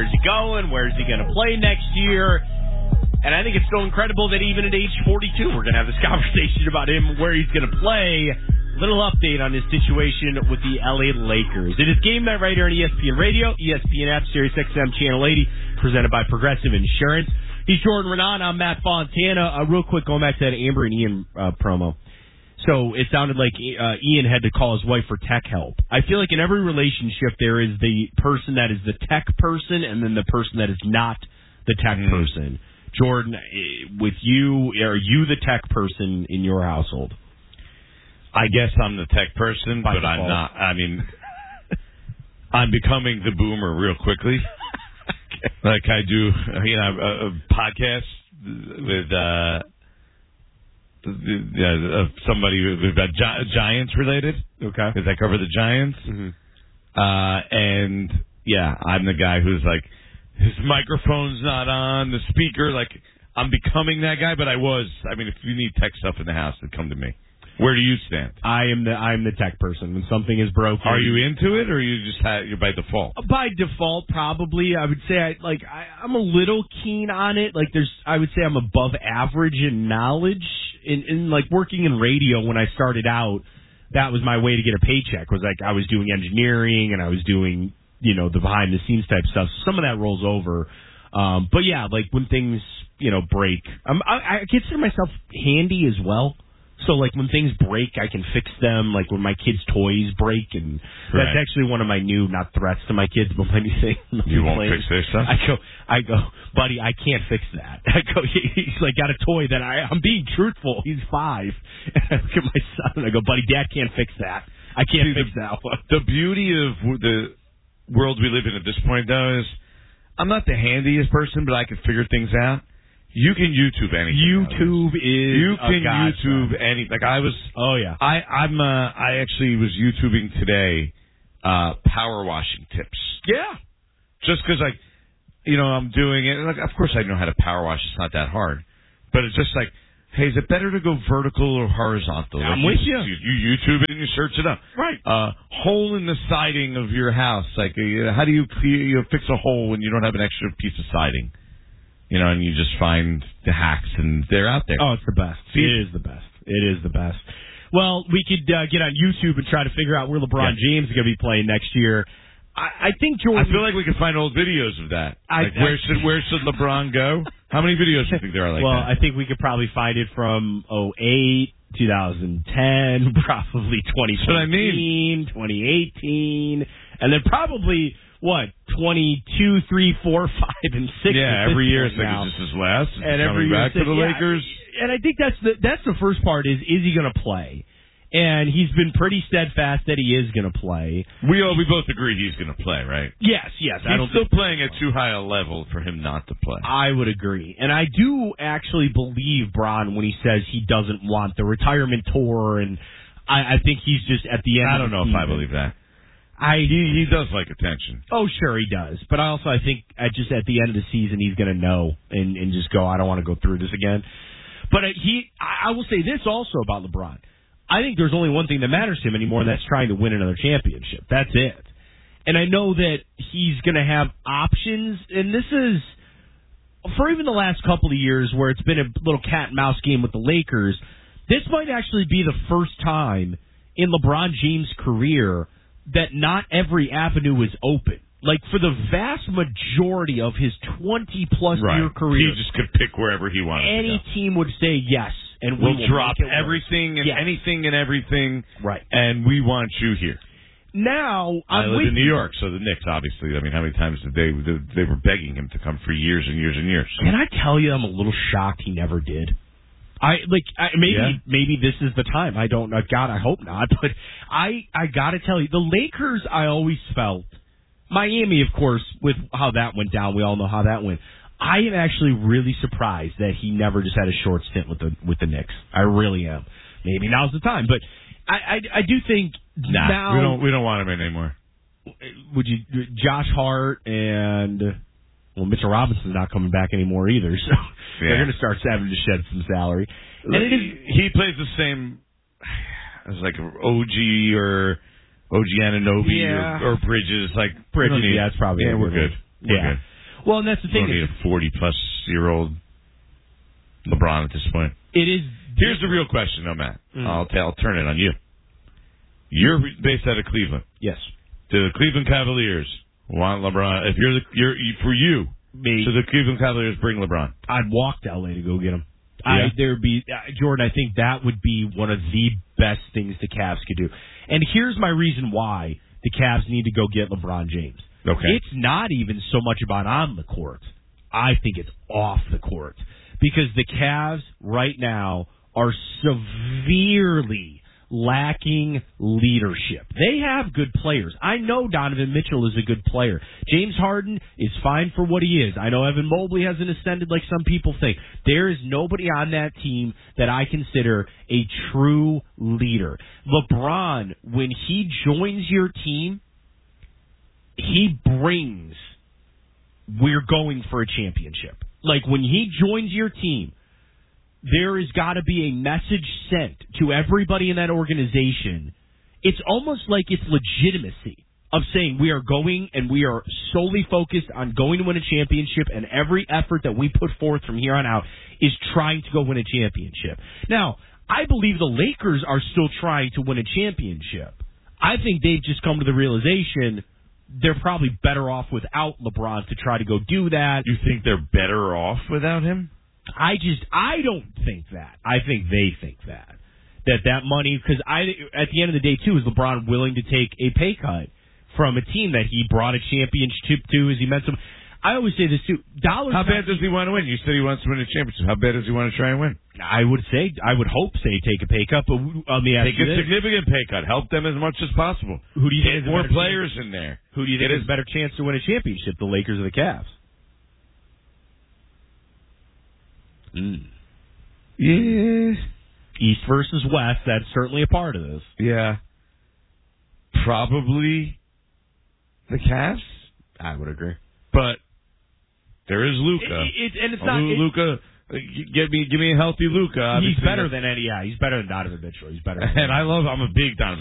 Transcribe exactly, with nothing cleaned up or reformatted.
Where's he going? Where's he going to play next year? And I think it's so incredible that even at age forty-two, we're going to have this conversation about him, where he's going to play. Little update on his situation with the L A Lakers. It is Game Night right here on E S P N Radio, E S P N app, Sirius X M Channel eighty, presented by Progressive Insurance. He's Jordan Renan. I'm Matt Fontana. Uh, real quick, going back to that Amber and Ian uh, promo. So it sounded like uh, Ian had to call his wife for tech help. I feel like in every relationship there is the person that is the tech person and then the person that is not the tech mm. person. Jordan, with you, are you the tech person in your household? I guess I'm the tech person, By but default. I'm not. I mean, I'm becoming the boomer real quickly. Okay. Like I do, you know, a, a podcast with uh, uh, somebody with uh, Gi- Giants related. Okay. Because I cover the Giants. Mm-hmm. Uh, and, yeah, I'm the guy who's like, his microphone's not on, the speaker, like, I'm becoming that guy, but I was. I mean, if you need tech stuff in the house, then come to me. Where do you stand? I am the I'm the tech person. When something is broken, are you into it, or you just ha- you're by default? By default, probably. I would say I like I, I'm a little keen on it. Like there's, I would say I'm above average in knowledge. In, in like working in radio when I started out, that was my way to get a paycheck. Was like I was doing engineering and I was doing you know the behind the scenes type stuff. Some of that rolls over, um, but yeah, like when things you know break, I'm, I, I consider myself handy as well. So, like, when things break, I can fix them, like when my kids' toys break, and right. that's actually one of my new, not threats to my kids, but my new thing. You won't fix their stuff? I go, I go, buddy, I can't fix that. I go, he's, like, got a toy that I, I'm being truthful. He's five. And I look at my son, and I go, buddy, Dad can't fix that. I can't See, fix the, that one. The beauty of the world we live in at this point, though, is I'm not the handiest person, but I can figure things out. You can YouTube anything. YouTube is you can a YouTube anything. Like I was. Oh yeah. I I'm. Uh, I actually was YouTubing today. Uh, power washing tips. Yeah. Just because like, you know, I'm doing it. Like, of course, I know how to power wash. It's not that hard. But it's just like, hey, is it better to go vertical or horizontal? Yeah, I'm like, with you. you. You YouTube it and you search it up. Right. Uh, hole in the siding of your house. Like, uh, how do you clear, you know, fix a hole when you don't have an extra piece of siding? You know, and you just find the hacks, and they're out there. Oh, it's the best. See, it is the best. It is the best. Well, we could uh, get on YouTube and try to figure out where LeBron yeah. James is going to be playing next year. I, I think Jordan. I feel like we could find old videos of that. I, like, where I, should where should LeBron go? How many videos do you think there are like well, that? Well, I think we could probably find it from oh eight, twenty ten, probably twenty fourteen, I mean. twenty eighteen, and then probably... What, twenty-two, three, four, five, and six? Yeah, every year it's like, is this his last? Is and every year back to the yeah, Lakers? And I think that's the that's the first part is, is he going to play? And he's been pretty steadfast that he is going to play. We all, we both agree he's going to play, right? Yes, yes. He's I don't still playing at too high a level for him not to play. I would agree. And I do actually believe Bron when he says he doesn't want the retirement tour, and I, I think he's just at the end I don't of the know season. if I believe that. I he, he does like attention. Oh, sure he does. But also I think at just at the end of the season he's going to know and, and just go, I don't want to go through this again. But he, I will say this also about LeBron. I think there's only one thing that matters to him anymore, and that's trying to win another championship. That's it. And I know that he's going to have options, and this is, for even the last couple of years where it's been a little cat and mouse game with the Lakers, this might actually be the first time in LeBron James' career that not every avenue is open. Like, for the vast majority of his twenty-plus right. year career, he just could pick wherever he wanted any to go. team would say yes, and we we'll will drop make it everything work. and yes. anything and everything, right? And we want you here. Now, I'm I live with in New York, so the Knicks, obviously. I mean, how many times did they they were begging him to come for years and years and years? Can I tell you, I'm a little shocked he never did. I like I, maybe yeah. maybe this is the time. I don't know. God, I hope not. But I I got to tell you, the Lakers. I always felt Miami, of course, with how that went down. We all know how that went. I am actually really surprised that he never just had a short stint with the with the Knicks. I really am. Maybe now's the time, but I I, I do think nah, now we don't we don't want him in anymore. Would you Josh Hart and well Mitchell Robinson's not coming back anymore either, so. Yeah. They're going to start having to shed some salary. And it is, he plays the same as like O G or O G Anunoby yeah. or, or Bridges. Like Bridges, yeah, it's probably yeah, we're good. We're yeah. good. Well, and that's the We thing. don't need a forty-plus-year-old LeBron at this point. It is. Here's the real question, though, Matt. Mm. I'll, t- I'll turn it on you. You're based out of Cleveland. Yes. Do the Cleveland Cavaliers want LeBron? If you're the you're for you, Me. so the Cleveland Cavaliers bring LeBron. I'd walk to L A to go get him. Yeah. I there'd be uh, Jordan. I think that would be one of the best things the Cavs could do. And here's my reason why the Cavs need to go get LeBron James. Okay. It's not even so much about on the court. I think it's off the court because the Cavs right now are severely lacking leadership. They have good players. I know Donovan Mitchell is a good player. James Harden is fine for what he is. I know Evan Mobley hasn't ascended like some people think. There is nobody on that team that I consider a true leader. LeBron, when he joins your team, he brings, we're going for a championship. Like when he joins your team, there has got to be a message sent to everybody in that organization. It's almost like it's legitimacy of saying we are going and we are solely focused on going to win a championship, and every effort that we put forth from here on out is trying to go win a championship. Now, I believe the Lakers are still trying to win a championship. I think they've just come to the realization they're probably better off without LeBron to try to go do that. You think they're better off without him? I just, I don't think that. I think they think that. That that money, because I, at the end of the day, too, is LeBron willing to take a pay cut from a team that he brought a championship to as he met some. I always say this, too. Dollars. How bad does he want to win? You said he wants to win a championship. How bad does he want to try and win? I would say, I would hope, say, take a pay cut, but let me ask Take you a this. significant pay cut. Help them as much as possible. Who do you think has Get a more better players chance? in there? Who do you think It has is- a better chance to win a championship, the Lakers or the Cavs? Mm. Yeah. East versus West, that's certainly a part of this. Yeah. Probably the Cavs, I would agree. but there is Luka. It, it, and it's not. It, Luka, give me give me a healthy Luka. he's better than any. Yeah, he's better than Donovan Mitchell. He's better. Than And I love. I'm a big Donovan